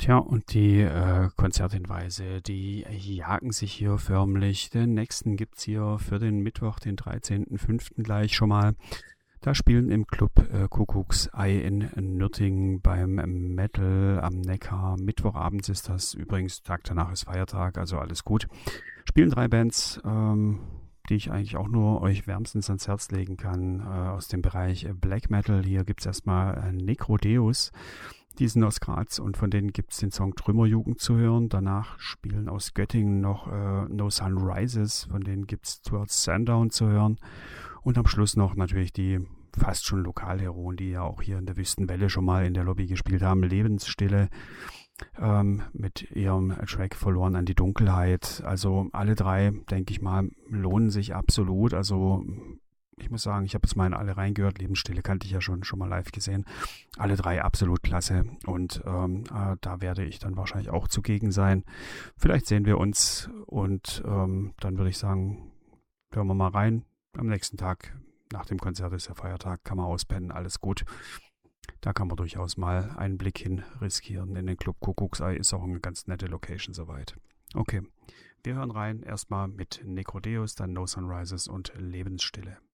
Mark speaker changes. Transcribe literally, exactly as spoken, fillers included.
Speaker 1: Tja, und die äh, Konzerthinweise, die jagen sich hier förmlich. Den nächsten gibt's hier für den Mittwoch, den dreizehnten fünften gleich schon mal. Da spielen im Club äh, Kuckucksei in Nürtingen beim Metal am Neckar. Mittwochabends ist das übrigens, Tag danach ist Feiertag, also alles gut. Spielen drei Bands, ähm, die ich eigentlich auch nur euch wärmstens ans Herz legen kann, äh, aus dem Bereich Black Metal. Hier gibt's erstmal äh, Necrodeus. Die sind aus Graz und von denen gibt es den Song Trümmerjugend zu hören. Danach spielen aus Göttingen noch äh, No Sun Rises, von denen gibt es Towards Sundown zu hören. Und am Schluss noch natürlich die fast schon Lokalheroen, die ja auch hier in der Wüstenwelle schon mal in der Lobby gespielt haben. Lebensstille ähm, mit ihrem Track Verloren an die Dunkelheit. Also alle drei, denke ich mal, lohnen sich absolut. Also ich muss sagen, ich habe jetzt mal in alle reingehört. Lebensstille kannte ich ja schon, schon mal live gesehen. Alle drei absolut klasse. Und ähm, äh, da werde ich dann wahrscheinlich auch zugegen sein. Vielleicht sehen wir uns und ähm, dann würde ich sagen, hören wir mal rein. Am nächsten Tag, nach dem Konzert ist ja Feiertag, kann man auspennen, alles gut. Da kann man durchaus mal einen Blick hin riskieren. In den Club Kuckucksei ist auch eine ganz nette Location soweit. Okay, wir hören rein. Erstmal mit Necrodeus, dann No Sunrises und Lebensstille.